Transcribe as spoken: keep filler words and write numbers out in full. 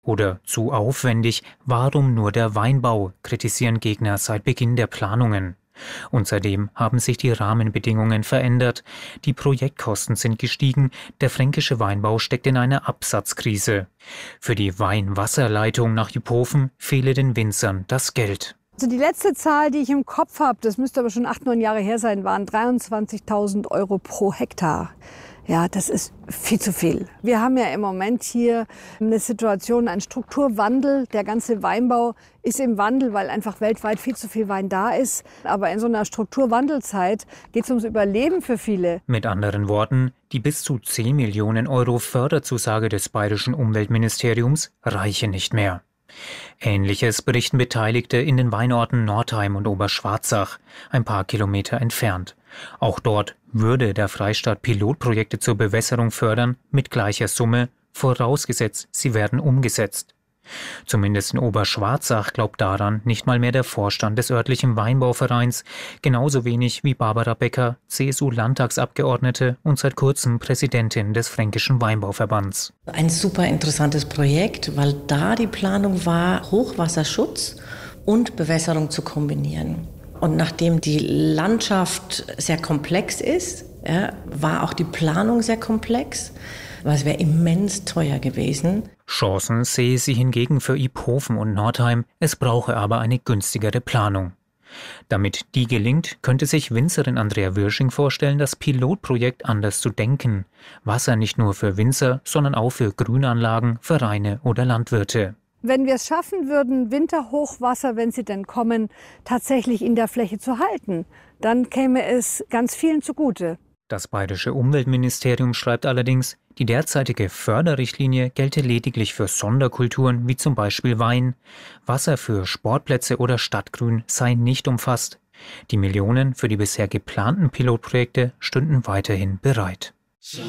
Oder zu aufwendig, warum nur der Weinbau, kritisieren Gegner seit Beginn der Planungen. Und seitdem haben sich die Rahmenbedingungen verändert. Die Projektkosten sind gestiegen, der fränkische Weinbau steckt in einer Absatzkrise. Für die Wein-Wasserleitung nach Iphofen fehle den Winzern das Geld. Also die letzte Zahl, die ich im Kopf habe, das müsste aber schon acht, neun Jahre her sein, waren dreiundzwanzigtausend Euro pro Hektar. Ja, das ist viel zu viel. Wir haben ja im Moment hier eine Situation, einen Strukturwandel. Der ganze Weinbau ist im Wandel, weil einfach weltweit viel zu viel Wein da ist. Aber in so einer Strukturwandelzeit geht es ums Überleben für viele. Mit anderen Worten, die bis zu zehn Millionen Euro Förderzusage des bayerischen Umweltministeriums reiche nicht mehr. Ähnliches berichten Beteiligte in den Weinorten Northeim und Oberschwarzach, ein paar Kilometer entfernt. Auch dort würde der Freistaat Pilotprojekte zur Bewässerung fördern, mit gleicher Summe, vorausgesetzt, sie werden umgesetzt. Zumindest in Oberschwarzach glaubt daran nicht mal mehr der Vorstand des örtlichen Weinbauvereins, genauso wenig wie Barbara Becker, C S U-Landtagsabgeordnete und seit kurzem Präsidentin des Fränkischen Weinbauverbands. Ein super interessantes Projekt, weil da die Planung war, Hochwasserschutz und Bewässerung zu kombinieren. Und nachdem die Landschaft sehr komplex ist, ja, war auch die Planung sehr komplex, weil es wäre immens teuer gewesen. Chancen sehe sie hingegen für Iphofen und Northeim, es brauche aber eine günstigere Planung. Damit die gelingt, könnte sich Winzerin Andrea Wirsching vorstellen, das Pilotprojekt anders zu denken. Wasser nicht nur für Winzer, sondern auch für Grünanlagen, Vereine oder Landwirte. Wenn wir es schaffen würden, Winterhochwasser, wenn sie denn kommen, tatsächlich in der Fläche zu halten, dann käme es ganz vielen zugute. Das bayerische Umweltministerium schreibt allerdings, die derzeitige Förderrichtlinie gelte lediglich für Sonderkulturen wie zum Beispiel Wein. Wasser für Sportplätze oder Stadtgrün sei nicht umfasst. Die Millionen für die bisher geplanten Pilotprojekte stünden weiterhin bereit.